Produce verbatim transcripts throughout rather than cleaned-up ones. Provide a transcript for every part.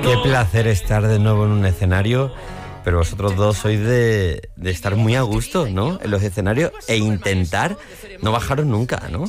Qué placer estar de nuevo en un escenario, pero vosotros dos sois de, de estar muy a gusto, ¿no? En los escenarios e intentar no bajaros nunca, ¿no?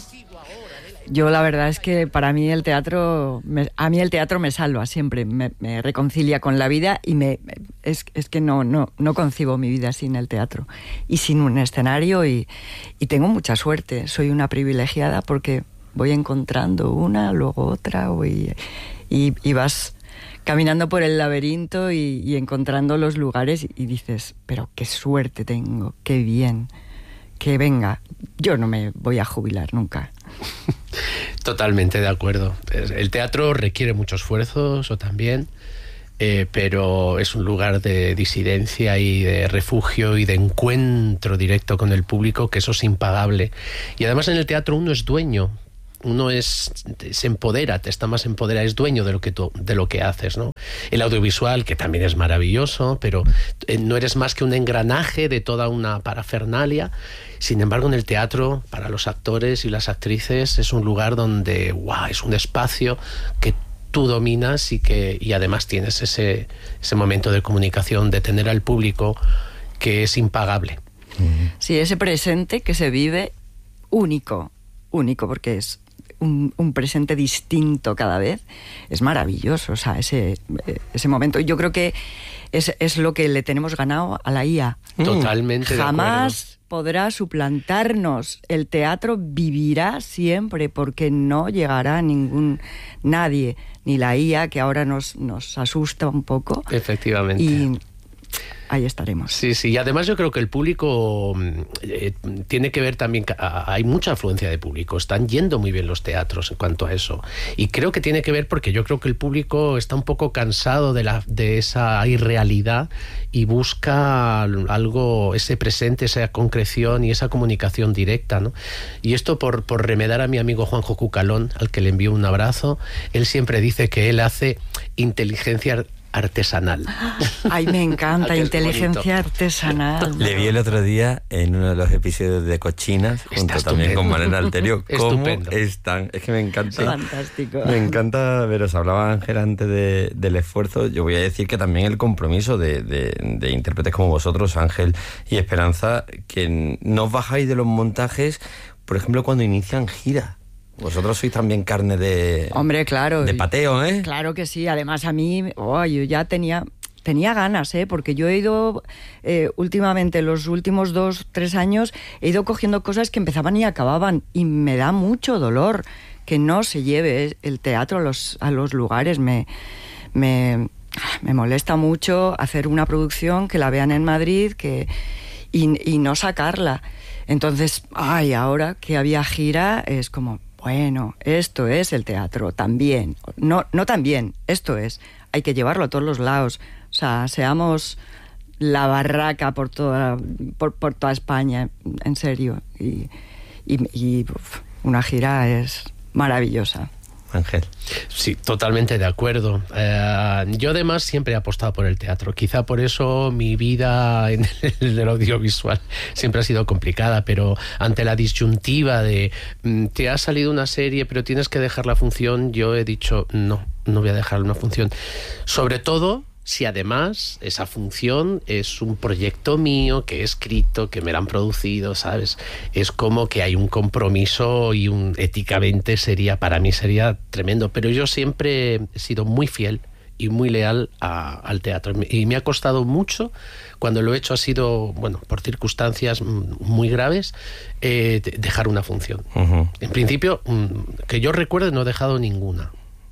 Yo la verdad es que para mí el teatro, me, a mí el teatro me salva siempre, me, me reconcilia con la vida y me es, es que no, no, no concibo mi vida sin el teatro y sin un escenario y, y tengo mucha suerte, soy una privilegiada porque voy encontrando una, luego otra y, y, y vas caminando por el laberinto y, y encontrando los lugares y dices, pero qué suerte tengo, qué bien, que venga, yo no me voy a jubilar nunca. Totalmente de acuerdo. El teatro requiere mucho esfuerzo, eso también, eh, pero es un lugar de disidencia y de refugio y de encuentro directo con el público, que eso es impagable. Y además en el teatro uno es dueño, uno es se empodera, te está más empoderado, es dueño de lo que tú, de lo que haces, ¿no? El audiovisual, que también es maravilloso, pero no eres más que un engranaje de toda una parafernalia. Sin embargo, en el teatro, para los actores y las actrices, es un lugar donde, wow, es un espacio que tú dominas y que y además tienes ese, ese momento de comunicación, de tener al público, que es impagable. Sí, ese presente que se vive único, único, porque es un, un presente distinto cada vez, es maravilloso, o sea, ese, ese momento. Yo creo que es, es lo que le tenemos ganado a la I A. Totalmente. Jamás podrá suplantarnos. El teatro vivirá siempre porque no llegará ningún nadie, ni la I A, que ahora nos, nos asusta un poco. Efectivamente. Y ahí estaremos. Sí, sí, y además yo creo que el público eh, tiene que ver también, hay mucha afluencia de público, están yendo muy bien los teatros en cuanto a eso, y creo que tiene que ver porque yo creo que el público está un poco cansado de, la, de esa irrealidad y busca algo, ese presente, esa concreción y esa comunicación directa, ¿no? Y esto por, por remedar a mi amigo Juanjo Cucalón, al que le envío un abrazo. Él siempre dice que él hace inteligencia artesanal. Ay, me encanta, inteligencia bonito. Artesanal. Le vi el otro día en uno de los episodios de Cochinas, junto Está también estupendo. con Malena Alterio. ¿Cómo Estupendo. están? Es que me encanta. Fantástico. Me encanta veros. Hablaba Ángel antes de, del esfuerzo. Yo voy a decir que también el compromiso de, de, de intérpretes como vosotros, Ángel y Esperanza, que no os bajáis de los montajes, por ejemplo, cuando inician gira. Vosotros sois también carne de... Hombre, claro. De pateo, ¿eh? Claro que sí. Además, a mí, oh, yo ya tenía... Tenía ganas, ¿eh? Porque yo he ido eh, últimamente, los últimos dos, tres años, he ido cogiendo cosas que empezaban y acababan. Y me da mucho dolor que no se lleve el teatro a los, a los lugares. Me, me, me molesta mucho hacer una producción, que la vean en Madrid que, y, y no sacarla. Entonces, ay, ahora que había gira, es como... Bueno, esto es el teatro, también. No, no también, esto es. Hay que llevarlo a todos los lados. O sea, seamos la barraca por toda, por, por toda España, en serio. Y, y, y uf, una gira es maravillosa. Ángel. Sí, totalmente de acuerdo. Eh, yo además siempre he apostado por el teatro. Quizá por eso mi vida en el, el audiovisual siempre ha sido complicada, pero ante la disyuntiva de te ha salido una serie pero tienes que dejar la función, yo he dicho no, no voy a dejar una función. Sobre todo si además esa función es un proyecto mío que he escrito, que me la han producido, ¿sabes? Es como que hay un compromiso y un éticamente sería, para mí sería tremendo, pero yo siempre he sido muy fiel y muy leal a, al teatro, y me ha costado mucho. Cuando lo he hecho ha sido, bueno, por circunstancias muy graves, eh, dejar una función. Uh-huh. En principio, que yo recuerde, no he dejado ninguna.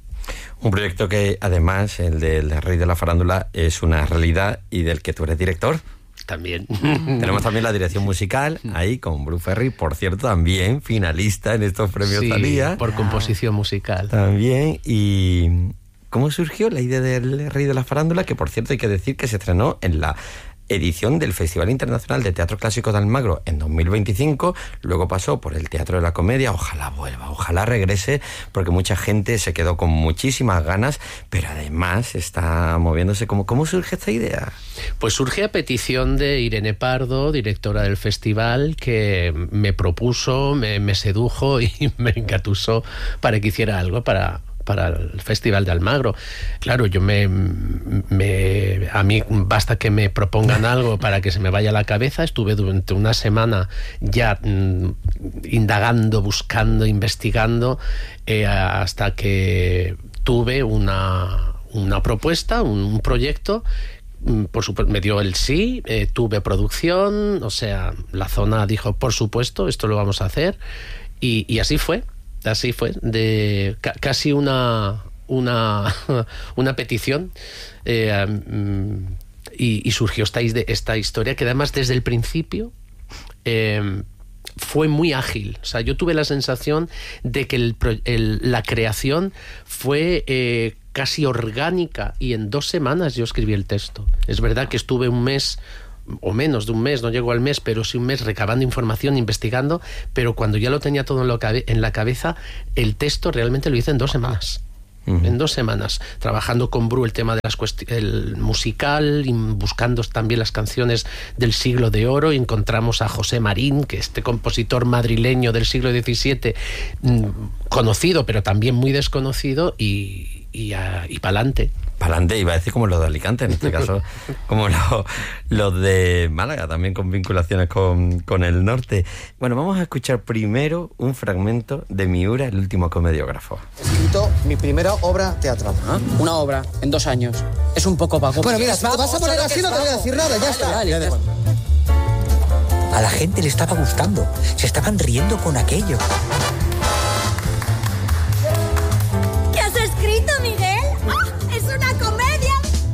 Un proyecto que además, el del Rey de la Farándula, es una realidad y del que tú eres director. También. Tenemos también la dirección musical ahí con Bru Ferry, por cierto, también finalista en estos premios sí, Thalía. Por composición musical. También. ¿Y cómo surgió la idea del Rey de la Farándula? Que por cierto hay que decir que se estrenó en la edición del Festival Internacional de Teatro Clásico de Almagro en dos mil veinticinco, luego pasó por el Teatro de la Comedia. Ojalá vuelva, ojalá regrese, porque mucha gente se quedó con muchísimas ganas, pero además está moviéndose. ¿Cómo, cómo surge esta idea? Pues surge a petición de Irene Pardo, directora del festival, que me propuso, me, me sedujo y me engatusó para que hiciera algo para... para el Festival de Almagro. Claro, yo me, me a mí basta que me propongan algo para que se me vaya a la cabeza. Estuve durante una semana ya mm, indagando, buscando, investigando, eh, hasta que tuve una, una propuesta, un, un proyecto. Por supuesto, me dio el sí, eh, tuve producción, o sea, la zona dijo, por supuesto, esto lo vamos a hacer, y, y así fue, así fue, de ca- casi una una, una petición, eh, um, y, y surgió esta, esta historia que además desde el principio eh, fue muy ágil. O sea, yo tuve la sensación de que el, el, la creación fue eh, casi orgánica, y en dos semanas yo escribí el texto. Es verdad que estuve un mes o menos de un mes, no llegó al mes, pero sí un mes recabando información, investigando, pero cuando ya lo tenía todo en, lo cabe, en la cabeza, el texto realmente lo hice en dos semanas. Uh-huh. En dos semanas, trabajando con Bru el tema de las cuest- el musical, y buscando también las canciones del siglo de oro. Y encontramos a José Marín, que este compositor madrileño del siglo diecisiete, mmm, conocido pero también muy desconocido, y, y, y pa'lante. Pa'lante, iba a decir como los de Alicante, en este caso, como los, los de Málaga, también con vinculaciones con, con el norte. Bueno, vamos a escuchar primero un fragmento de Miura, el último comediógrafo. He escrito mi primera obra teatral. ¿Ah? Una obra, en dos años. Es un poco vago. Bueno, mira, si te vas a poner así no te voy a decir nada, ya está. Vale, vale. A la gente le estaba gustando, se estaban riendo con aquello. ¿Qué has escrito, Miguel? ¡Oh, es una comedia!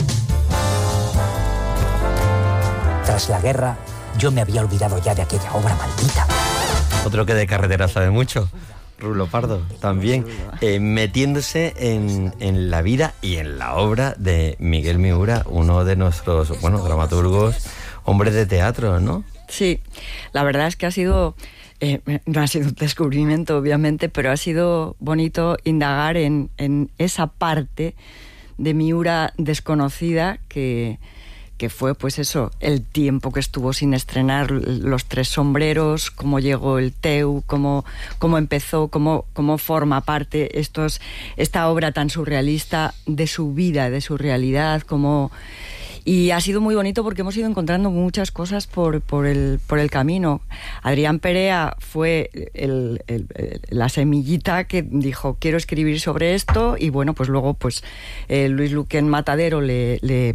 Tras la guerra, yo me había olvidado ya de aquella obra maldita. Otro que de carretera sabe mucho, Rulo Pardo, también eh, metiéndose en, en la vida y en la obra de Miguel Miura, uno de nuestros, bueno, dramaturgos, hombres de teatro, ¿no? Sí, la verdad es que ha sido, eh, no ha sido un descubrimiento obviamente, pero ha sido bonito indagar en, en esa parte de Miura desconocida que, que fue pues eso, el tiempo que estuvo sin estrenar Los Tres Sombreros, cómo llegó el Teu, cómo, cómo empezó, cómo, cómo forma parte estos, esta obra tan surrealista de su vida, de su realidad, cómo... Y ha sido muy bonito porque hemos ido encontrando muchas cosas por, por, el, por el camino. Adrián Perea fue el, el, el, la semillita que dijo, quiero escribir sobre esto, y bueno, pues luego pues eh, Luis Luquén Matadero le, le,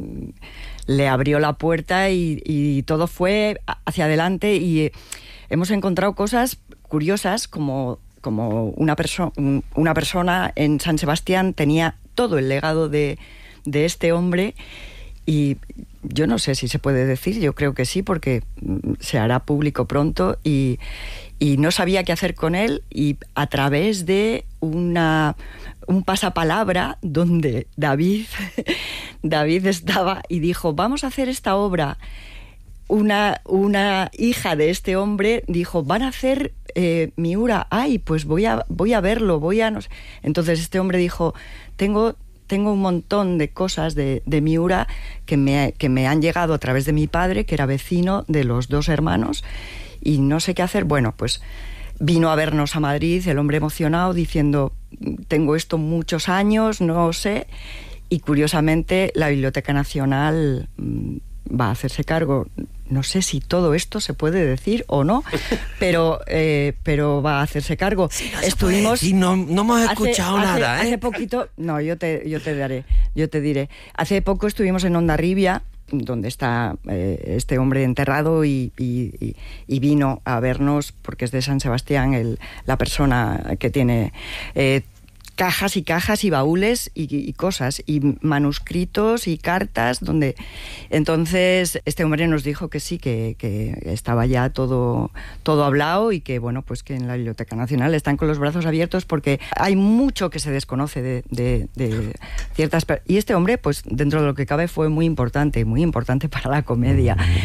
le abrió la puerta y, y todo fue hacia adelante, y eh, hemos encontrado cosas curiosas como, como una, perso- una persona en San Sebastián tenía todo el legado de, de este hombre. Y yo no sé si se puede decir, yo creo que sí, porque se hará público pronto, y, y no sabía qué hacer con él, y a través de una, un pasapalabra donde David, David estaba y dijo, vamos a hacer esta obra. Una, una hija de este hombre dijo, van a hacer eh, Miura, ay, pues voy a, voy a verlo, voy a... No sé. Entonces este hombre dijo, tengo... Tengo un montón de cosas de, de Miura que me, que me han llegado a través de mi padre, que era vecino de los dos hermanos, y no sé qué hacer. Bueno, pues vino a vernos a Madrid, el hombre emocionado, diciendo, tengo esto muchos años, no sé, y curiosamente la Biblioteca Nacional mmm, va a hacerse cargo. No sé si todo esto se puede decir o no, pero eh, pero va a hacerse cargo. Sí, no Estuvimos sí, no, no hemos escuchado hace, nada, hace, ¿eh? Hace poquito, no, yo te yo te daré, yo te diré. Hace poco estuvimos en Hondarribia, donde está eh, este hombre enterrado, y, y, y, y vino a vernos porque es de San Sebastián, el, la persona que tiene eh, cajas y cajas y baúles y, y cosas, y manuscritos y cartas, donde entonces este hombre nos dijo que sí, que, que estaba ya todo, todo hablado, y que bueno, pues que en la Biblioteca Nacional están con los brazos abiertos, porque hay mucho que se desconoce de, de, de ciertas... Y este hombre, pues dentro de lo que cabe, fue muy importante, muy importante para la comedia.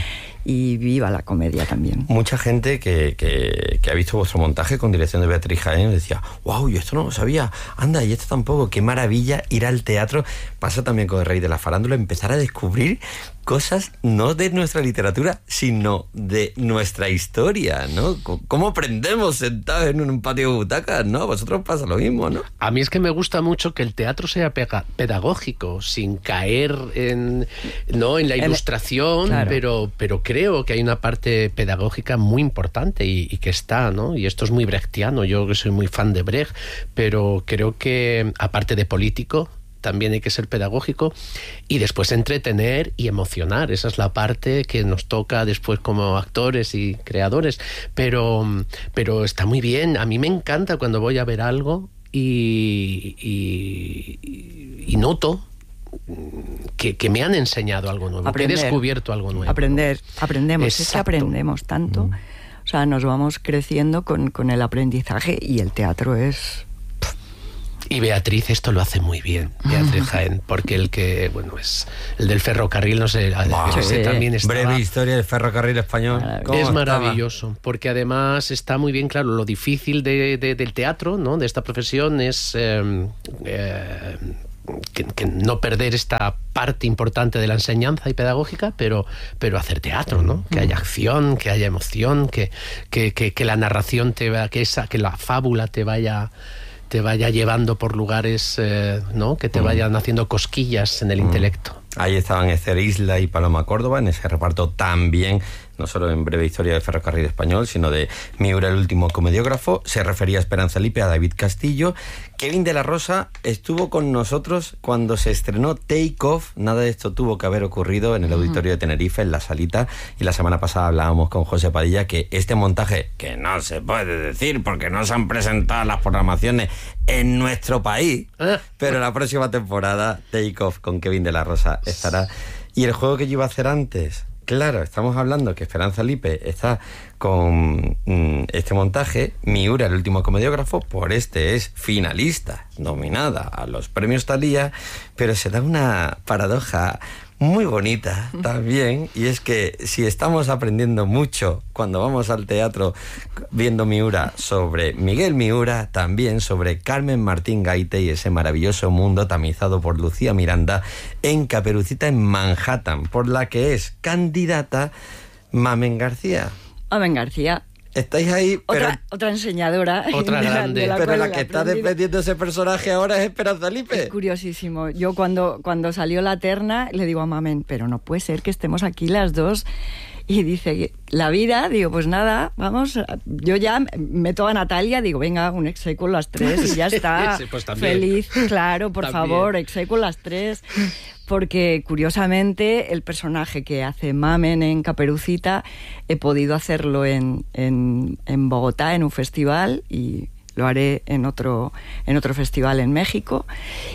y viva la comedia también. Mucha gente que, que, que ha visto vuestro montaje con dirección de Beatriz Jaén decía, wow, yo esto no lo sabía, anda, y esto tampoco, qué maravilla ir al teatro. Pasa también con El Rey de la Farándula, empezar a descubrir cosas no de nuestra literatura, sino de nuestra historia, ¿no? ¿Cómo aprendemos sentados en un patio de butacas, no? A vosotros pasa lo mismo, ¿no? A mí es que me gusta mucho que el teatro sea pega- pedagógico, sin caer en, ¿no? en la ilustración, claro. pero, pero creo que hay una parte pedagógica muy importante y, y que está, ¿no? Y esto es muy brechtiano, yo que soy muy fan de Brecht, pero creo que, aparte de político, también hay que ser pedagógico y después entretener y emocionar. Esa es la parte que nos toca después como actores y creadores. Pero, pero está muy bien. A mí me encanta cuando voy a ver algo y, y, y noto que, que me han enseñado algo nuevo, aprender, que he descubierto algo nuevo. Aprender, aprendemos. Exacto. Es que aprendemos tanto. Mm. O sea, nos vamos creciendo con, con el aprendizaje y el teatro es... Y Beatriz esto lo hace muy bien, Beatriz Jaén, porque el que, bueno, es el del ferrocarril, no sé, wow, ese sí. también estaba... Breve historia del ferrocarril español. Es maravilloso, estaba? Porque además está muy bien claro lo difícil de, de, del teatro, ¿no? De esta profesión es... Eh, eh, Que, que no perder esta parte importante de la enseñanza y pedagógica, pero, pero hacer teatro, ¿no? Que haya acción, que haya emoción, que, que, que, que la narración te va, que esa, que la fábula te vaya... te vaya llevando por lugares, eh, ¿no? Que te vayan haciendo cosquillas en el mm. intelecto. Ahí estaban Esther Isla y Paloma Córdoba en ese reparto también, no solo en Breve Historia del Ferrocarril Español, sino de Miura, el último comediógrafo. Se refería a Esperanza Lipe, a David Castillo. Kevin de la Rosa estuvo con nosotros cuando se estrenó Take Off. Nada de esto tuvo que haber ocurrido en el Auditorio de Tenerife, en la Salita. Y la semana pasada hablábamos con José Padilla que este montaje, que no se puede decir porque no se han presentado las programaciones en nuestro país, pero la próxima temporada Take Off con Kevin de la Rosa estará. Y el juego que yo iba a hacer antes, claro, estamos hablando que Esperanza Lipe está con mmm, este montaje. Miura, el último comediógrafo, por este es finalista, nominada a los premios Thalía, pero se da una paradoja muy bonita también, y es que si estamos aprendiendo mucho cuando vamos al teatro viendo Miura sobre Miguel Miura, también sobre Carmen Martín Gaite y ese maravilloso mundo tamizado por Lucía Miranda en Caperucita en Manhattan, por la que es candidata Mamen García. Mamen García. Estáis ahí, pero... Otra, otra enseñadora. Otra de la, grande. de la pero la cual que está aprendí. defendiendo ese personaje ahora es Esperanza Lipe. Es curiosísimo. Yo cuando, cuando salió la terna le digo a Mamen, pero no puede ser que estemos aquí las dos. Y dice, la vida, digo, pues nada, vamos, yo ya meto a Natalia, digo, venga, un exequo las tres y ya está. Sí, pues también. Feliz, claro, por También. favor, exequo las tres. Porque curiosamente el personaje que hace Mamen en Caperucita he podido hacerlo en, en, en Bogotá, en un festival, y lo haré en otro, en otro festival en México.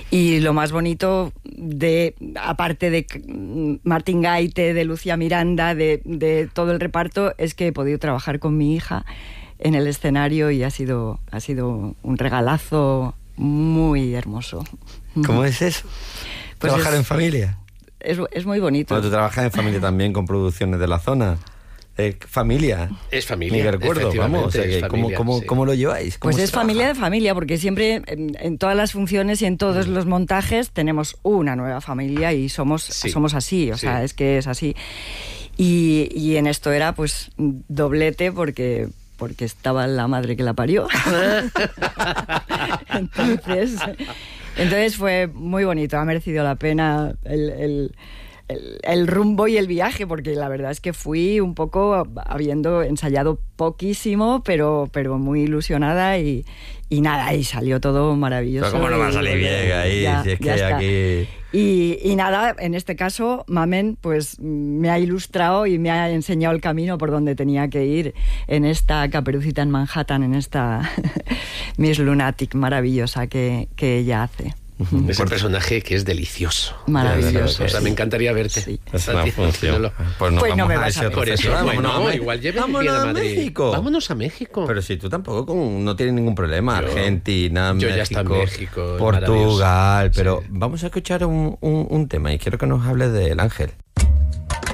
Y lo más bonito, de aparte de Martín Gaite, de Lucía Miranda, de, de todo el reparto, es que he podido trabajar con mi hija en el escenario y ha sido, ha sido un regalazo muy hermoso. ¿Cómo es eso? Pues ¿Trabajar es, en familia? Es, es muy bonito. Bueno, tú trabajas en familia también con producciones de la zona. Eh, familia. Es familia. Ni recuerdo, vamos. O sea, que familia, ¿cómo, cómo, sí. ¿Cómo lo lleváis? ¿Cómo Pues es trabaja? familia de familia, porque siempre en, en todas las funciones y en todos los montajes tenemos una nueva familia y somos, Sí. somos así, o Sí. sea, es que es así. Y, y en esto era pues doblete porque... porque estaba la madre que la parió. Entonces, entonces fue muy bonito, ha merecido la pena el, el, el, el rumbo y el viaje, porque la verdad es que fui un poco habiendo ensayado poquísimo, pero, pero muy ilusionada y, y nada, y salió todo maravilloso. Pero ¿cómo no va a salir y, bien ahí? ya, Si es ya que está. aquí... Y, y nada, en este caso, Mamen pues me ha ilustrado y me ha enseñado el camino por donde tenía que ir en esta Caperucita en Manhattan, en esta Miss Lunatic maravillosa que, que ella hace. Ese personaje que es delicioso. Maravilloso. O sea, me encaría verte. Sí. Es una función. Pues, nos Pues no vamos me a vas ese a otro ver. Por eso, festival. bueno, Vámonos a Me- igual lleve vámonos bien a a Madrid. México. Vámonos a México. Pero si tú tampoco con, no tienes ningún problema. Yo- Argentina, yo México, ya está en México, es Portugal. maravilloso. Pero Sí. vamos a escuchar un, un, un tema y quiero que nos hables del Ángel.